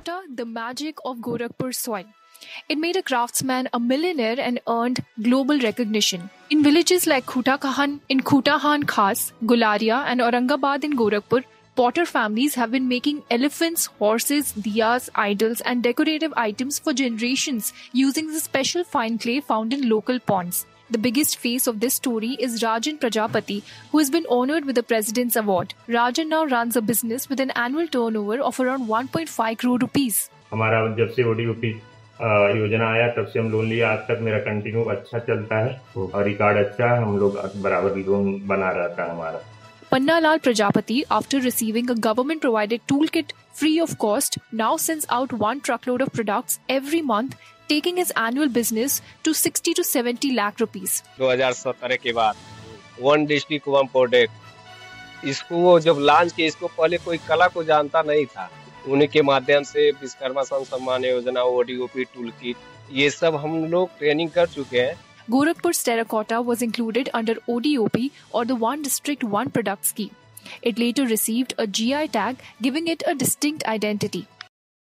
Terracotta, the magic of Gorakhpur soil. It made a craftsman a millionaire and earned global recognition. In villages like Khutahan Khas, Gularia and Aurangabad in Gorakhpur, potter families have been making elephants, horses, diyas, idols and decorative items for generations using the special fine clay found in local ponds. The biggest face of this story is Rajan Prajapati, who has been honored with the President's Award. Rajan now runs a business with an annual turnover of around 1.5 crore rupees. हमारा जब से ODOP योजना आया तब से हम loan लिया, आज तक मेरा कंटिन्यू अच्छा चलता है और रिकॉर्ड अच्छा है, हम लोग बराबर लोन बना रहता है हमारा. Pannalal Prajapati, after receiving a government-provided toolkit free of cost, now sends out 1 truckload of products every month, taking his annual business to 60 to 70 lakh rupees. 2017 के बाद वन डिस्ट्रिक्ट वन प्रोडक्ट इसको वो जब launch किया, इसको पहले कोई कला को जानता नहीं था. उन्हीं के माध्यम से विश्वकर्मा सम्मान योजना, ODOP टूलकिट, ये सब हम लोग ट्रेनिंग कर चुके हैं. Gorakhpur's terracotta was included under ODOP or the One District One Product scheme. It later received a GI tag, giving it a distinct identity.